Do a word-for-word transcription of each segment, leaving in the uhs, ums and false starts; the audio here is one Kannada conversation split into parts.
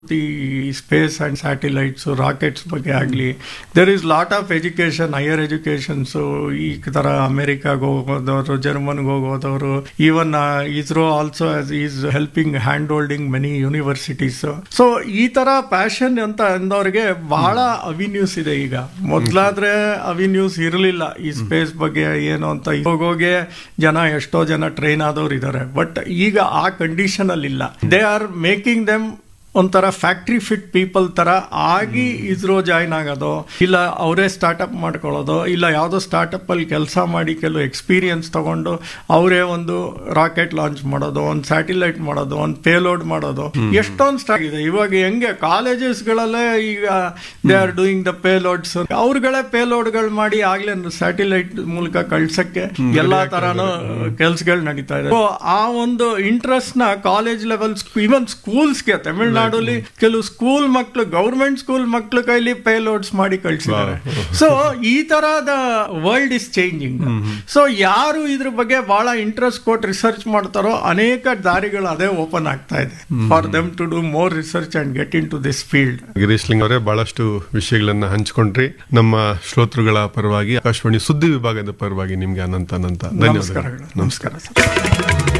The space and satellites rockets ಬಗ್ಗೆ ಆಗಲಿ, there is lot of education, higher ಎಜುಕೇಶನ್ಸು ಈ ಥರ ಅಮೆರಿಕಾಗೆ ಹೋಗೋದವರು, ಜರ್ಮನ್ಗೆ ಹೋಗೋದವರು, even ISRO also is helping hand holding many universities. So ಈ ತರ ಪ್ಯಾಷನ್ ಅಂತ ಅಂದವ್ರಿಗೆ ಬಹಳ ಅವಿನ್ಯೂಸ್ ಇದೆ. ಈಗ ಮೊದ್ಲಾದ್ರೆ ಅವಿನ್ಯೂಸ್ ಇರಲಿಲ್ಲ ಈ ಸ್ಪೇಸ್ ಬಗ್ಗೆ ಏನು ಅಂತ. ಹೋಗೋಗೆ ಜನ ಎಷ್ಟೋ ಜನ ಟ್ರೈನ್ ಆದವ್ರು ಇದ್ದಾರೆ, ಬಟ್ ಈಗ ಆ ಕಂಡೀಷನ್ ಅಲ್ಲಿ ಇಲ್ಲ. ದೇ ಆರ್ ಮೇಕಿಂಗ್ ದೆಮ್ ಒಂಥರ ಫ್ಯಾಕ್ಟ್ರಿ ಫಿಟ್ ಪೀಪಲ್ ತರ ಆಗಿ ಇಸ್ರೋ ಜಾಯ್ನ್ ಆಗೋದು, ಇಲ್ಲ ಅವರೇ ಸ್ಟಾರ್ಟ್ಅಪ್ ಮಾಡ್ಕೊಳ್ಳೋದು, ಇಲ್ಲ ಯಾವುದೋ ಸ್ಟಾರ್ಟ್ಅಪ್ ಅಲ್ಲಿ ಕೆಲಸ ಮಾಡಿ ಕೆಲವು ಎಕ್ಸ್ಪೀರಿಯನ್ಸ್ ತಗೊಂಡು ಅವರೇ ಒಂದು ರಾಕೆಟ್ ಲಾಂಚ್ ಮಾಡೋದು, ಒಂದು ಸ್ಯಾಟಿಲೈಟ್ ಮಾಡೋದು, ಒಂದು ಪೇಲೋಡ್ ಮಾಡೋದು, ಎಷ್ಟೊಂದು ಸ್ಟಾರ್ಟ್ ಇದೆ. ಇವಾಗ ಹೆಂಗೆ ಕಾಲೇಜಸ್ಗಳಲ್ಲೇ ಈಗ they are doing the payloads, ಅವ್ರಗಳೇ ಪೇಲೋಡ್ಗಳು ಮಾಡಿ ಆಗ್ಲೇ ಸ್ಯಾಟಿಲೈಟ್ ಮೂಲಕ ಕಳ್ಸಕ್ಕೆ ಎಲ್ಲಾ ತರಾನು ಕೆಲ್ಸಗಳು ನಡೀತಾ ಇದೆ. ಆ ಒಂದು ಇಂಟ್ರೆಸ್ಟ್ ನ ಕಾಲೇಜ್ ಲೆವೆಲ್, ಈವನ್ ಸ್ಕೂಲ್ಸ್ಗೆ, ತಮಿಳ್ನಾಡು ನಾಡಲ್ಲಿ ಕೆಲವು ಸ್ಕೂಲ್ ಮಕ್ಕಳು, ಗೌರ್ಮೆಂಟ್ ಸ್ಕೂಲ್ ಮಕ್ಕಳು ಕೈಲಿ ಪೇಲೋಡ್ಸ್ ಮಾಡಿ ಕಳಿಸಿದ್ದಾರೆ. ಸೊ ಈ ತರಹದ ವರ್ಲ್ಡ್ ಇಸ್ ಚೇಂಜಿಂಗ್. ಸೊ ಯಾರು ಇದ್ರ ಬಗ್ಗೆ ಬಹಳ ಇಂಟ್ರೆಸ್ಟ್ ಕೊಟ್ಟು ರಿಸರ್ಚ್ ಮಾಡ್ತಾರೋ ಅನೇಕ ದಾರಿಗಳು ಅದೇ ಓಪನ್ ಆಗ್ತಾ ಇದೆ for them to do more research and get in to this field. Girish League ಅವರೇ, ಬಹಳಷ್ಟು ವಿಷಯಗಳನ್ನ ಹಂಚಿಕೊಂಡ್ರಿ. ನಮ್ಮ ಶ್ರೋತೃಗಳ ಪರವಾಗಿ, ಆಕಾಶವಾಣಿ ಸುದ್ದಿ ವಿಭಾಗದ ಪರವಾಗಿ ನಿಮ್ಗೆ ಅನಂತ ಅನಂತ ಧನ್ಯವಾದಗಳು. ನಮಸ್ಕಾರ ಸರ್.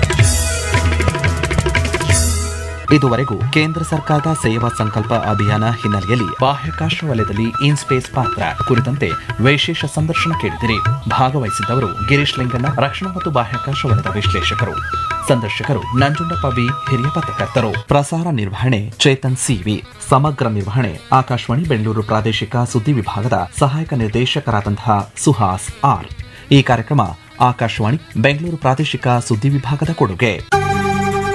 ಇದುವರೆಗೂ ಕೇಂದ್ರ ಸರ್ಕಾರದ ಸೇವಾ ಸಂಕಲ್ಪ ಅಭಿಯಾನ ಹಿನ್ನೆಲೆಯಲ್ಲಿ ಬಾಹ್ಯಾಕಾಶ ವಲಯದಲ್ಲಿ ಇನ್ ಸ್ಪೇಸ್ ಪಾತ್ರ ಕುರಿತಂತೆ ವಿಶೇಷ ಸಂದರ್ಶನ ಕೇಳಿದಿರಿ. ಭಾಗವಹಿಸಿದ್ದವರು ಗಿರೀಶ್ ಲಿಂಗಣ್ಣ, ರಕ್ಷಣಾ ಮತ್ತು ಬಾಹ್ಯಾಕಾಶ ವಲಯದ ವಿಶ್ಲೇಷಕರು. ಸಂದರ್ಶಕರು ನಂಜುಂಡಪ್ಪ ವಿ, ಹಿರಿಯ ಪತ್ರಕರ್ತರು. ಪ್ರಸಾರ ನಿರ್ವಹಣೆ ಚೇತನ್ ಸಿವಿ. ಸಮಗ್ರ ನಿರ್ವಹಣೆ ಆಕಾಶವಾಣಿ ಬೆಂಗಳೂರು ಪ್ರಾದೇಶಿಕ ಸುದ್ದಿ ವಿಭಾಗದ ಸಹಾಯಕ ನಿರ್ದೇಶಕರಾದಂತಹ ಸುಹಾಸ್ ಆರ್. ಈ ಕಾರ್ಯಕ್ರಮ ಆಕಾಶವಾಣಿ ಬೆಂಗಳೂರು ಪ್ರಾದೇಶಿಕ ಸುದ್ದಿ ವಿಭಾಗದ ಕೊಡುಗೆ.